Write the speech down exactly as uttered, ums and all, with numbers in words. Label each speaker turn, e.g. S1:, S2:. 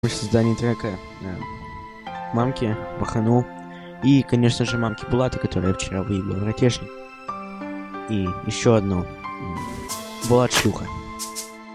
S1: при создании трека э, мамки, Пахану и, конечно же, мамки Булата, которая вчера выиграла в Ротешник. И еще одно. Булат шлюха.